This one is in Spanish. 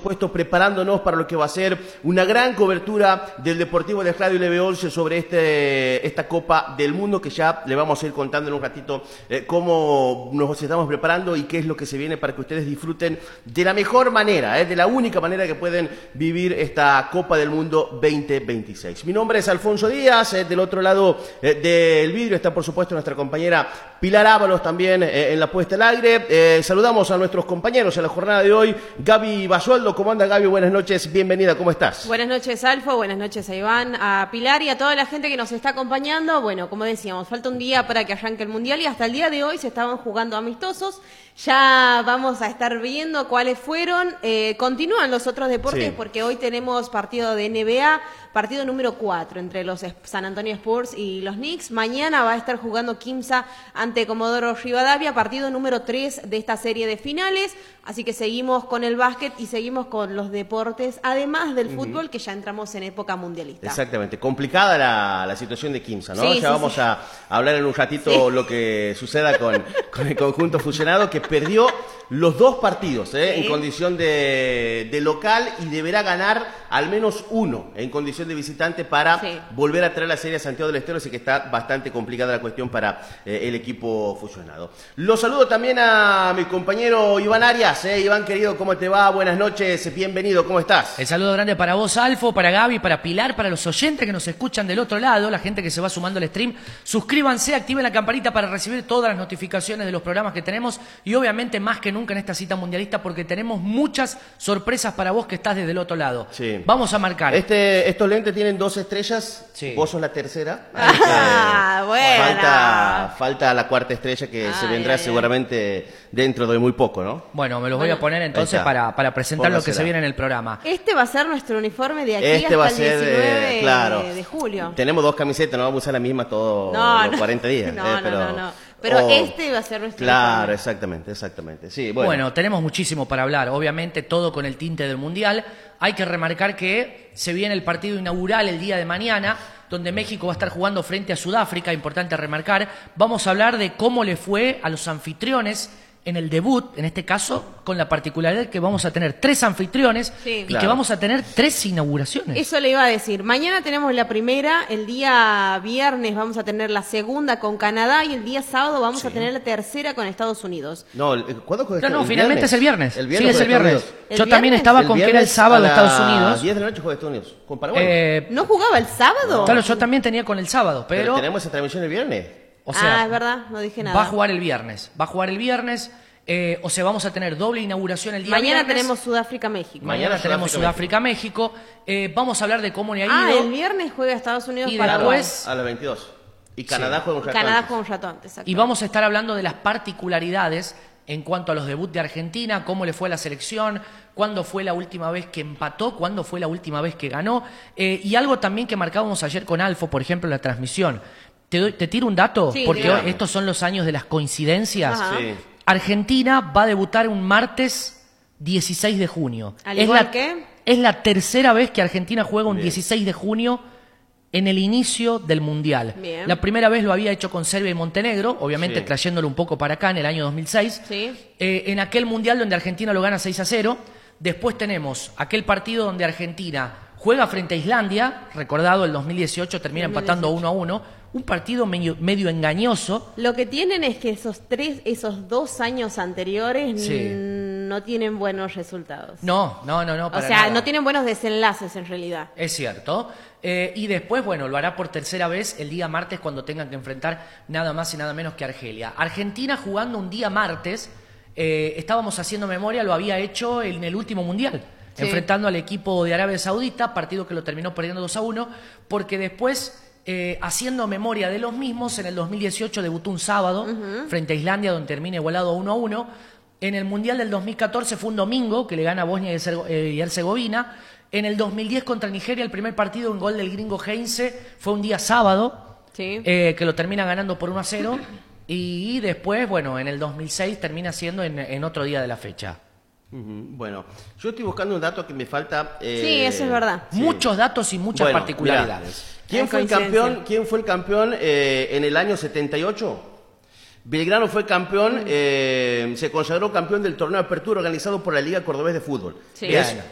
supuesto, preparándonos para lo que va a ser una gran cobertura del Deportivo del Estadio LB11 sobre esta Copa del Mundo, que ya le vamos a ir contando en un ratito cómo nos estamos preparando y qué es lo que se viene para que ustedes disfruten de la mejor manera, de la única manera que pueden vivir esta Copa del Mundo 2026. Mi nombre es Alfonso Díaz, del otro lado del vidrio está, por supuesto, nuestra compañera Pilar Ábalos también en la puesta al aire. Saludamos a nuestros compañeros en la jornada de hoy. Gaby Basualdo, ¿cómo anda, Gaby? Buenas noches, bienvenida, ¿cómo estás? Buenas noches, Alfo, buenas noches a Iván, a Pilar y a toda la gente que nos está acompañando. Bueno, como decíamos, falta un día para que arranque el Mundial y hasta el día de hoy se estaban jugando amistosos. Ya vamos a estar viendo cuáles fueron. Continúan los otros deportes, sí, porque hoy tenemos partido de NBA, partido número 4 entre los San Antonio Spurs y los Knicks. Mañana va a estar jugando Quimsa ante Comodoro Rivadavia, partido número 3 de esta serie de finales. Así que seguimos con el básquet y seguimos con los deportes, además del fútbol, que ya entramos en época mundialista. Exactamente. Complicada la situación de Quimsa, ¿no? Sí, ya vamos a hablar en un ratito lo que suceda con el conjunto fusionado, que perdió los dos partidos en condición de local y deberá ganar al menos uno en condición de visitante para volver a traer la serie a Santiago del Estero, así que está bastante complicada la cuestión para el equipo fusionado. Los saludo también a mi compañero Iván Arias. Iván, querido, ¿cómo te va? Buenas noches, bienvenido, ¿cómo estás? El saludo grande para vos, Alfo, para Gaby, para Pilar, para los oyentes que nos escuchan del otro lado, la gente que se va sumando al stream. Suscríbanse, activen la campanita para recibir todas las notificaciones de los programas que tenemos y obviamente más que nunca en esta cita mundialista, porque tenemos muchas sorpresas para vos que estás desde el otro lado. Sí. Vamos a marcar. Estos lentes tienen 2 estrellas, vos sos la tercera. Bueno. Falta la cuarta estrella que se vendrá seguramente dentro de muy poco, ¿no? Bueno, me los voy a poner entonces para presentar lo que se viene en el programa. Este va a ser nuestro uniforme de aquí hasta el 19 de julio. Tenemos 2 camisetas, no vamos a usar la misma todos los 40 días. Pero este va a ser nuestro uniforme. Claro, exactamente. Sí, bueno, tenemos muchísimo para hablar. Obviamente todo con el tinte del Mundial. Hay que remarcar que se viene el partido inaugural el día de mañana, donde México va a estar jugando frente a Sudáfrica. Importante remarcar. Vamos a hablar de cómo le fue a los anfitriones en el debut, en este caso, con la particularidad que vamos a tener 3 anfitriones y que vamos a tener 3 inauguraciones. Eso le iba a decir. Mañana tenemos la primera, el día viernes vamos a tener la segunda con Canadá y el día sábado vamos a tener la tercera con Estados Unidos. ¿Cuándo juega? No, finalmente es el viernes. El viernes sí, es el viernes. Yo también estaba con que era el sábado Estados Unidos. A las 10 de la noche juega Estados Unidos. ¿Con Paraguay? ¿No jugaba el sábado? No. Claro, yo también tenía con el sábado, pero tenemos esa transmisión el viernes. O sea, es verdad, no dije nada. Va a jugar el viernes. O sea, vamos a tener doble inauguración el día viernes. Mañana tenemos Sudáfrica-México. Mañana tenemos Sudáfrica-México. Vamos a hablar de cómo le ha ido. El viernes juega Estados Unidos y para después a las 22. Y Canadá juega un rato Canadá juega un rato antes. Y vamos a estar hablando de las particularidades en cuanto a los debuts de Argentina, cómo le fue a la selección, cuándo fue la última vez que empató, cuándo fue la última vez que ganó. Y algo también que marcábamos ayer con Alfo, por ejemplo, en la transmisión. Te tiro un dato, porque estos son los años de las coincidencias. Argentina va a debutar un martes 16 de junio. Es la tercera vez que Argentina juega un 16 de junio en el inicio del Mundial. La primera vez lo había hecho con Serbia y Montenegro, obviamente trayéndolo un poco para acá en el año 2006. En aquel Mundial donde Argentina lo gana 6-0. Después tenemos aquel partido donde Argentina juega frente a Islandia, recordado el 2018, termina empatando 1-1. Un partido medio engañoso. Lo que tienen es que esos 2 años anteriores no tienen buenos resultados. No, para O sea, nada. no tienen buenos desenlaces en realidad. Es cierto. Y después, bueno, lo hará por tercera vez el día martes cuando tengan que enfrentar nada más y nada menos que Argelia. Argentina jugando un día martes, estábamos haciendo memoria, lo había hecho en el último Mundial. Enfrentando al equipo de Arabia Saudita, partido que lo terminó perdiendo 2-1, porque después... haciendo memoria de los mismos, en el 2018 debutó un sábado frente a Islandia, donde termina igualado 1-1. En el Mundial del 2014 fue un domingo, que le gana a Bosnia y Herzegovina. En el 2010 contra Nigeria, el primer partido, un gol del gringo Heinze, fue un día sábado, que lo termina ganando por 1-0. Y después, bueno, en el 2006 termina siendo en otro día de la fecha. Bueno, yo estoy buscando un dato que me falta. Sí, eso es verdad. Muchos datos y muchas particularidades. Mirá, ¿Quién fue el campeón en el año 78? Belgrano fue campeón, se consagró campeón del torneo de apertura organizado por la Liga Cordobés de Fútbol. Sí. Es